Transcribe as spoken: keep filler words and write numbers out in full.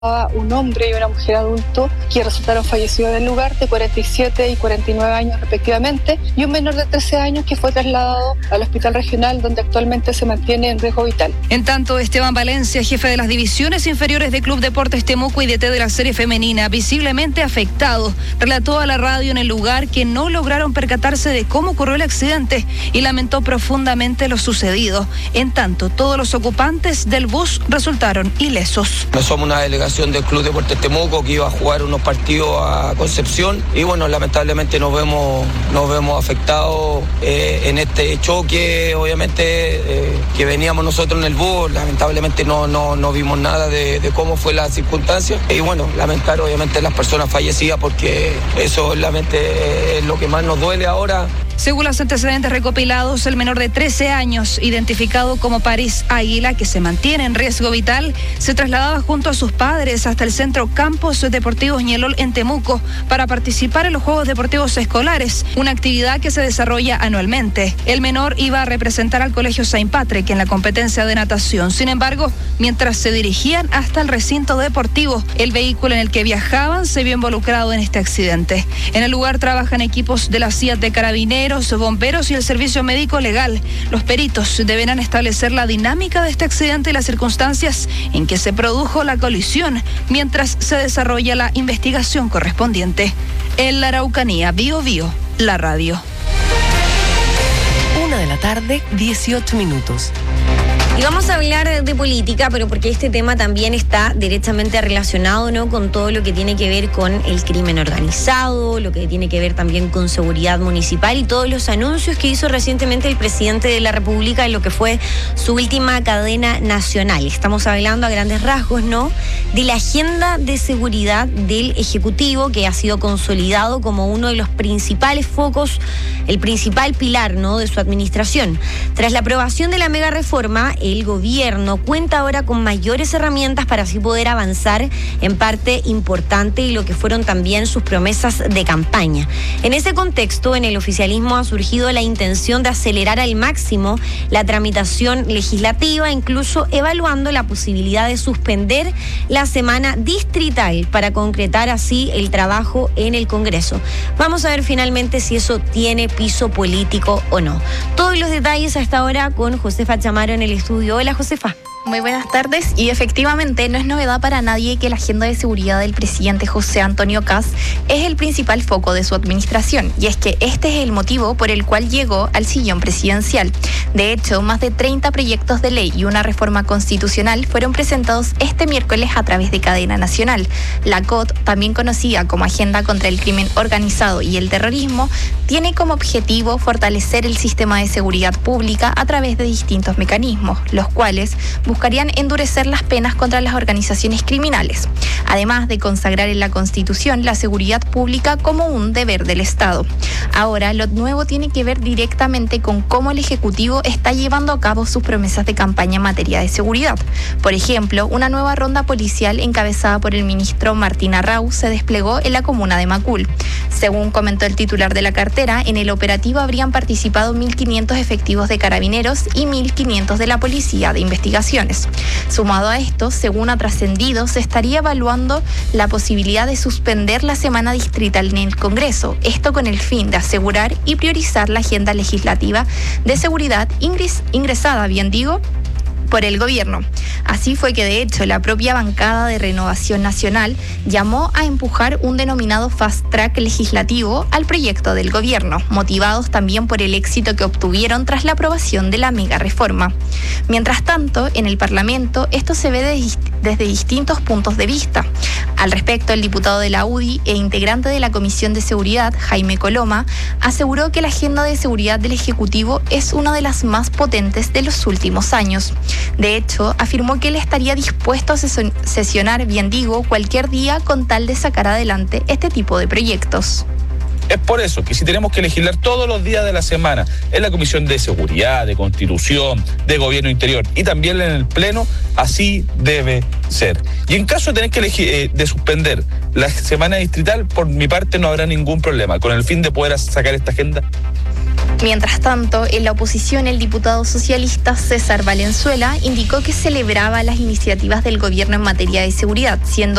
un hombre y una mujer adulto que resultaron fallecidos en el lugar, de cuarenta y siete y cuarenta y nueve años respectivamente, y un menor de trece años que fue trasladado al hospital regional donde actualmente se mantiene en riesgo vital. En tanto, Esteban Valencia, jefe de las divisiones inferiores de Club Deportes Temuco y D T de la serie femenina, visiblemente afectado, relató a la radio en el lugar que no lograron percatarse de cómo ocurrió el accidente y lamentó profundamente lo sucedido. En tanto, todos los ocupantes del bus resultaron ilesos. No somos una delegación del Club Deportes Temuco que iba a jugar unos partidos a Concepción y bueno, lamentablemente nos vemos nos vemos afectados eh, en este choque, obviamente eh, que veníamos nosotros en el bus, lamentablemente no, no, no vimos nada de, de cómo fue la circunstancia y bueno, lamentar obviamente las personas fallecidas porque eso realmente es lo que más nos duele ahora. Según los antecedentes recopilados, el menor de trece años, identificado como París Águila, que se mantiene en riesgo vital, se trasladaba junto a sus padres hasta el Centro Campos Deportivos Ñelol en Temuco para participar en los Juegos Deportivos Escolares, una actividad que se desarrolla anualmente. El menor iba a representar al Colegio Saint Patrick en la competencia de natación. Sin embargo, mientras se dirigían hasta el recinto deportivo, el vehículo en el que viajaban se vio involucrado en este accidente. En el lugar trabajan equipos de la C I A T de Carabineros, bomberos y el servicio médico legal. Los peritos deberán establecer la dinámica de este accidente y las circunstancias en que se produjo la colisión, mientras se desarrolla la investigación correspondiente. En la Araucanía, Bio Bio, la radio. Una de la tarde, dieciocho minutos. Y vamos a hablar de política, pero porque este tema también está directamente relacionado, ¿no?, con todo lo que tiene que ver con el crimen organizado, lo que tiene que ver también con seguridad municipal y todos los anuncios que hizo recientemente el presidente de la República en lo que fue su última cadena nacional. Estamos hablando a grandes rasgos, ¿no?, de la agenda de seguridad del Ejecutivo, que ha sido consolidado como uno de los principales focos, el principal pilar, ¿no?, de su administración. Tras la aprobación de la mega reforma, el gobierno cuenta ahora con mayores herramientas para así poder avanzar en parte importante y lo que fueron también sus promesas de campaña. En ese contexto, en el oficialismo ha surgido la intención de acelerar al máximo la tramitación legislativa, incluso evaluando la posibilidad de suspender la semana distrital para concretar así el trabajo en el Congreso. Vamos a ver finalmente si eso tiene piso político o no. Todos los detalles a esta hora con Josefa Chamaro en el estudio. Hola, Josefa. Muy buenas tardes, y efectivamente no es novedad para nadie que la agenda de seguridad del presidente José Antonio Kast es el principal foco de su administración, y es que este es el motivo por el cual llegó al sillón presidencial. De hecho, más de treinta proyectos de ley y una reforma constitucional fueron presentados este miércoles a través de cadena nacional. La C O T, también conocida como Agenda contra el Crimen Organizado y el Terrorismo, tiene como objetivo fortalecer el sistema de seguridad pública a través de distintos mecanismos, los cuales buscarían endurecer las penas contra las organizaciones criminales, además de consagrar en la Constitución la seguridad pública como un deber del Estado. Ahora, lo nuevo tiene que ver directamente con cómo el Ejecutivo está llevando a cabo sus promesas de campaña en materia de seguridad. Por ejemplo, una nueva ronda policial encabezada por el ministro Martín Arrau se desplegó en la comuna de Macul. Según comentó el titular de la cartera, en el operativo habrían participado mil quinientos efectivos de carabineros y mil quinientos de la Policía de Investigación. Sumado a esto, según ha trascendido, se estaría evaluando la posibilidad de suspender la semana distrital en el Congreso, esto con el fin de asegurar y priorizar la agenda legislativa de seguridad ingres, ingresada, bien digo, por el gobierno. Así fue que, de hecho, la propia bancada de Renovación Nacional llamó a empujar un denominado fast track legislativo al proyecto del gobierno, motivados también por el éxito que obtuvieron tras la aprobación de la mega reforma. Mientras tanto, en el Parlamento esto se ve de, desde distintos puntos de vista. Al respecto, el diputado de la U D I e integrante de la Comisión de Seguridad, Jaime Coloma, aseguró que la agenda de seguridad del Ejecutivo es una de las más potentes de los últimos años. De hecho, afirmó que él estaría dispuesto a sesionar, bien digo, cualquier día con tal de sacar adelante este tipo de proyectos. Es por eso que si tenemos que legislar todos los días de la semana en la Comisión de Seguridad, de Constitución, de Gobierno Interior y también en el Pleno, así debe ser. Y en caso de tener que elegir, eh, de suspender la semana distrital, por mi parte no habrá ningún problema, con el fin de poder sacar esta agenda Mientras tanto, en la oposición, el diputado socialista César Valenzuela indicó que celebraba las iniciativas del gobierno en materia de seguridad, siendo